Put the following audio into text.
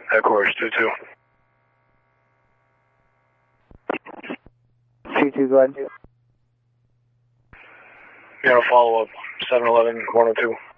Headquarters 2-2. 2-2, go ahead. You got a follow-up, 711-102.